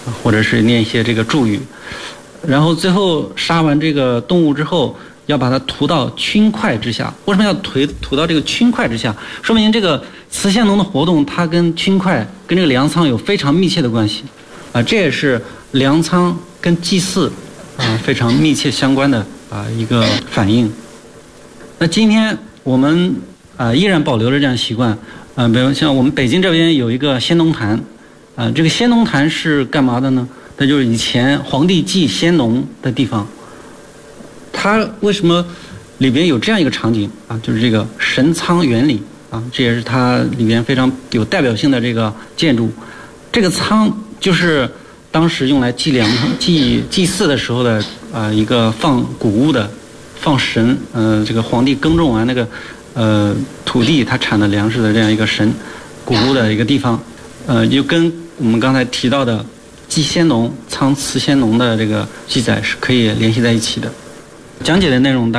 或者是念一些这个祝语，然后最后杀完这个动物之后，要把它涂到衾块之下。为什么要涂到这个衾块之下？说明这个慈仙农的活动，它跟衾块跟这个粮仓有非常密切的关系这也是粮仓跟祭祀非常密切相关的一个反应。那今天我们依然保留着这样习惯比如像我们北京这边有一个先农坛这个先农坛是干嘛的呢？那就是以前皇帝祭先农的地方。它为什么里边有这样一个场景就是这个神仓原理这也是它里边非常有代表性的这个建筑。这个仓就是当时用来祭祀的时候的一个放谷物的，放神这个皇帝耕种完那个土地它产的粮食的这样一个神谷物的一个地方就跟我们刚才提到的祭先农、仓慈先农的这个记载是可以联系在一起的。讲解的内容